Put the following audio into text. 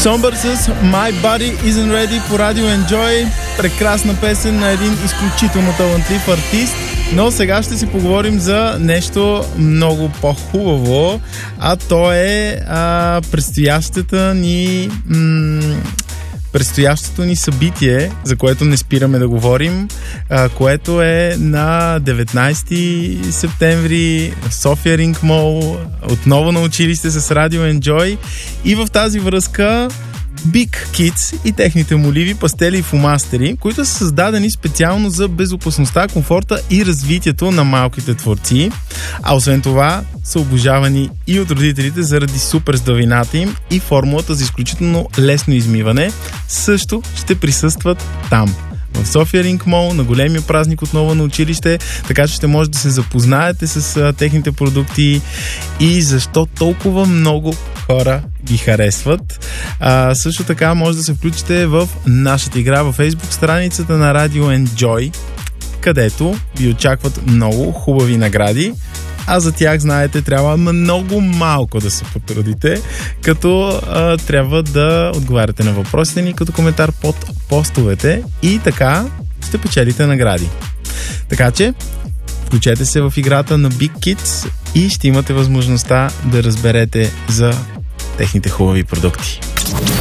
Somber с My Body Isn't Ready по Radio Enjoy. Прекрасна песен на един изключително талантлив артист. Но сега ще си поговорим за нещо много по-хубаво, а то е предстоящото ни събитие, за което не спираме да говорим, което е на 19 септември в София Ринг Мол, отново на училище с Radio Enjoy, и в тази връзка Big Kids и техните моливи, пастели и фломастери, които са създадени специално за безопасността, комфорта и развитието на малките творци, а освен това са обожавани и от родителите заради супер здравината им и формулата за изключително лесно измиване също ще присъстват там. В София Ринг Мол, на големия празник отново на училище, така че ще може да се запознаете с техните продукти и защо толкова много хора ги харесват. Също така може да се включите в нашата игра във Facebook страницата на Radio Enjoy, където ви очакват много хубави награди. А за тях, знаете, трябва много малко да се потрудите, като трябва да отговаряте на въпросите ни като коментар под постовете и така ще печелите награди. Така че, включете се в играта на Big Kids и ще имате възможността да разберете за техните хубави продукти.